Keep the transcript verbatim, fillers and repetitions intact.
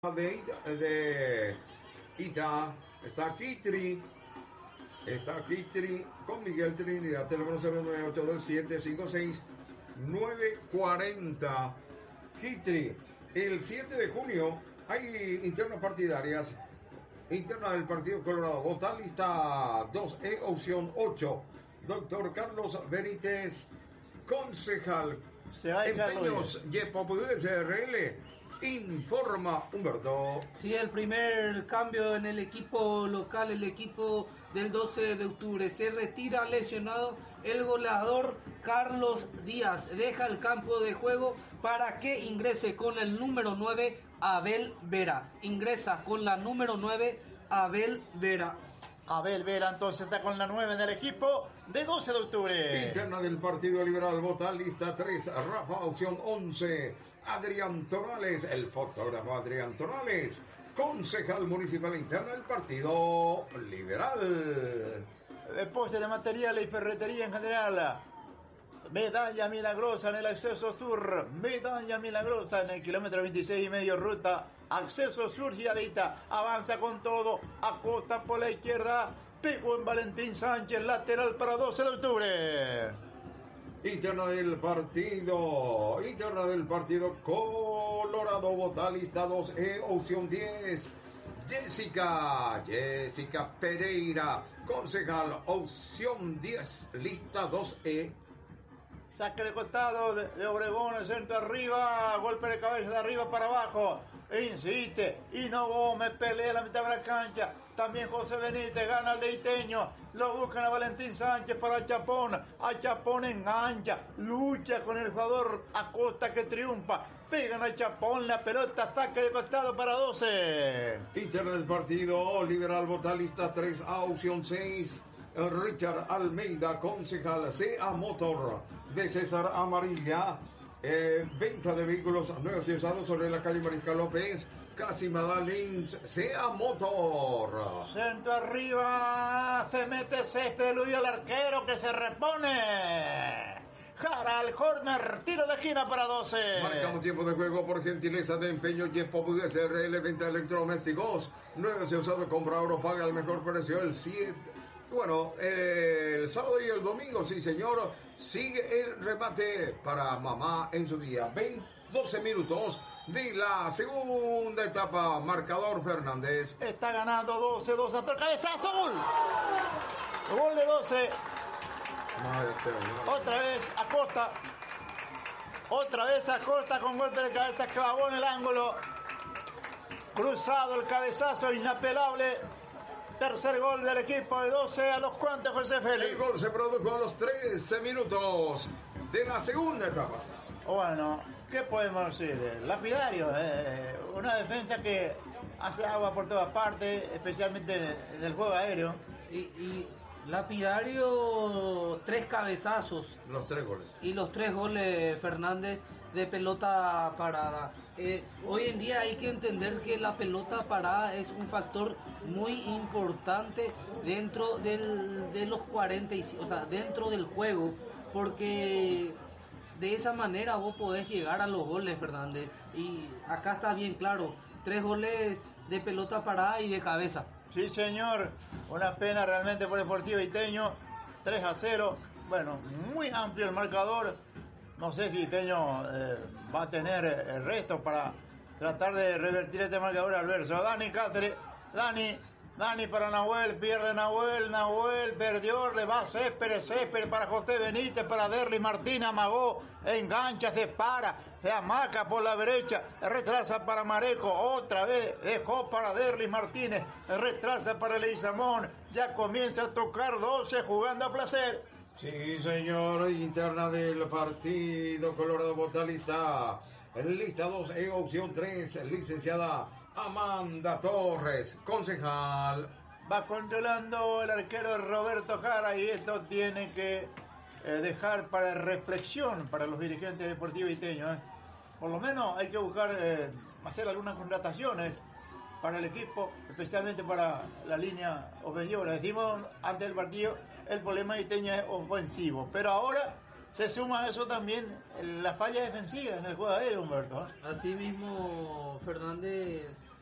de, de Ita, está Kitri, está Kitri con Miguel Trinidad, teléfono cero nueve ocho dos siete cinco seis nueve cuatro cero. Kitri, el siete de junio hay internas partidarias, interna del Partido Colorado, vota lista dos E, opción ocho, doctor Carlos Benítez, concejal, empeños Yepop S R L. Informa Humberto. Sí, el primer cambio en el equipo local, el equipo del doce de octubre. Se retira lesionado el goleador Carlos Díaz. Deja el campo de juego para que ingrese con el número nueve Abel Vera. Ingresa con la número nueve Abel Vera. Abel Vera entonces está con la nueve del equipo de doce de octubre. Interna del Partido Liberal, vota lista tres, Rafa, opción once, Adrián Torales, el fotógrafo Adrián Torales, concejal municipal interna del Partido Liberal. Depósito de materiales y ferretería en general. Medalla milagrosa en el acceso sur, medalla milagrosa en el kilómetro veintiséis y medio ruta, acceso sur giradita, avanza con todo, acosta por la izquierda, pegó en Valentín Sánchez, lateral para doce de octubre. Interna del partido, interna del partido Colorado, vota lista dos E, opción diez, Jessica, Jessica Pereira, concejal, opción diez, lista dos E. Saque de costado de, de Obregón, el centro arriba, golpe de cabeza de arriba para abajo, insiste, y no Gómez, pelea la mitad de la cancha, también José Benítez, gana el de Iteño, lo buscan a Valentín Sánchez para Chapón, a Chapón engancha, lucha con el jugador Acosta que triunfa, pegan a Chapón, la pelota, ataque de costado para doce. Interna del partido, Liberal, vota lista tres A, opción seis, Richard Almeida, concejal, C A Motor de César Amarilla, eh, venta de vehículos nuevos y usados sobre la calle Mariscal López, casi Madalins, C A Motor. Centro arriba, se mete césped, eludió al arquero que se repone. Jara, corner, tiro de esquina para doce. Marcamos tiempo de juego por gentileza de empeño Yepop S R L, venta de electrodomésticos nuevos y usados, compra oro, paga el mejor precio, el siete. Bueno, eh, el sábado y el domingo, sí señor, sigue el remate para mamá en su día. veinte, doce minutos de la segunda etapa, marcador Fernández. Está ganando doce, dos hasta el cabezazo, gol. Gol de doce. No, Otra vez Acosta. Otra vez Acosta con golpe de cabeza, clavó en el ángulo. Cruzado el cabezazo, inapelable. Tercer gol del equipo de doce, a los cuantos, José Félix. El gol se produjo a los trece minutos de la segunda etapa. Bueno, ¿qué podemos decir? Lapidario, eh, una defensa que hace agua por todas partes, especialmente en el juego aéreo. Y, y lapidario, tres cabezazos. Los tres goles. Y los tres goles, Fernández, de pelota parada. Eh, hoy en día hay que entender que la pelota parada es un factor muy importante dentro del, de los cuarenta, y, o sea, dentro del juego, porque de esa manera vos podés llegar a los goles, Fernández. Y acá está bien claro, tres goles de pelota parada y de cabeza. Sí, señor, una pena realmente por Deportivo Iteño, tres a cero, bueno, muy amplio el marcador. No sé si Iteño eh, va a tener el resto para tratar de revertir este marcador adverso. Dani Cáceres, Dani, Dani para Nahuel, pierde Nahuel, Nahuel perdió, le va Céspedes, Céspedes para José Benítez, para Derly Martín, amagó, engancha, se para, se amaca por la derecha, retrasa para Mareco, otra vez dejó para Derly Martínez, retrasa para Leizamón, ya comienza a tocar doce jugando a placer. Sí, señor, interna del partido Colorado, vota lista, lista dos E, opción tres, licenciada Amanda Torres, concejal. Va controlando el arquero Roberto Jara y esto tiene que eh, dejar para reflexión para los dirigentes deportivos iteños. ¿eh? Por lo menos hay que buscar eh, hacer algunas contrataciones para el equipo, especialmente para la línea ofensiva. Decimos antes del partido, el problema de Iteño es ofensivo, pero ahora se suma a eso también la falla defensiva en el juego aéreo, Humberto. ¿eh? Así mismo, Fernández